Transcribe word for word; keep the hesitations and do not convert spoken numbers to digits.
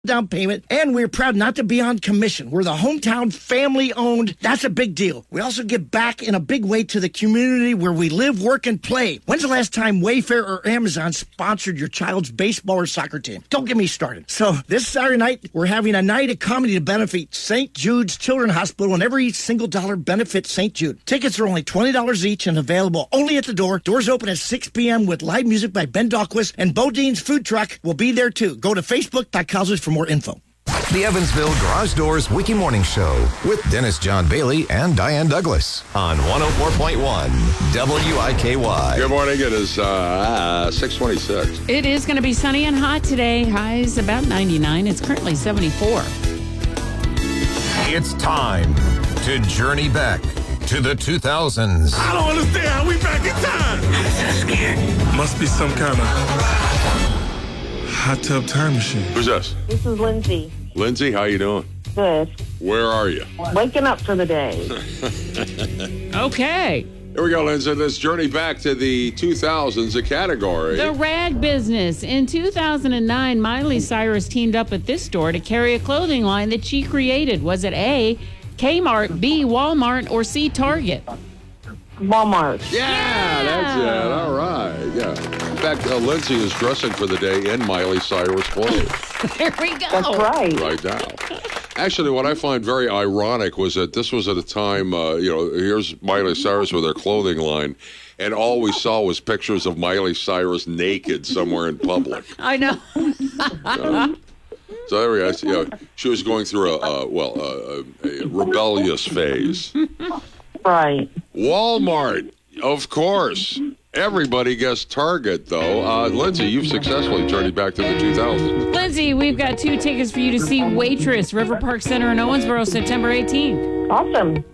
down payment, and we're proud not to be on commission. We're the hometown family-owned. That's a big deal. We also give back in a big way to the community where we live, work, and play. When's the last time Wayfair or Amazon sponsored your child's baseball or soccer team? Don't get me started. So this Saturday night, we're having a night of comedy to benefit Saint Jude's Children's Hospital, and every single dollar benefits Saint Jude. Tickets are only twenty dollars each and available only at the door. Doors open at six p.m. with live music by Ben Dahlquist, and Bodine's food truck will be there too. Go to facebook dot com for more info. The Evansville Garage Doors Wiki Morning Show with Dennis John Bailey and Diane Douglas on one oh four point one W I K Y. Good morning. It is uh, six twenty-six. It is going to be sunny and hot today. Highs about ninety-nine. It's currently seventy-four. It's time to journey back to the two thousands. I don't understand how we back in time. I'm so scared. Must be some kind of hot tub time machine. Who's this? This is Lindsay. Lindsay, how you doing? Good. Where are you? Waking up for the day. Okay. Here we go, Lindsay. Let's journey back to the two thousands, a category. The rag business. In two thousand nine, Miley Cyrus teamed up at this store to carry a clothing line that she created. Was it A, Kmart, B, Walmart, or C, Target? Walmart. Yeah, Yeah. that's it. All right. Yeah. In fact, uh, Lindsay is dressing for the day in Miley Cyrus clothes There we go. That's right. right now. Actually, what I find very ironic was that this was at a time, uh, you know, here's Miley Cyrus with her clothing line, and all we saw was pictures of Miley Cyrus naked somewhere in public. I know. So, so there we go. You know, she was going through a, uh, well, a, a rebellious phase. Right. Walmart, of course. Everybody guessed Target, though. Uh, Lindsay, you've successfully journeyed back to the two thousands. Lindsay, we've got two tickets for you to see Waitress, River Park Center in Owensboro, September eighteenth. Awesome.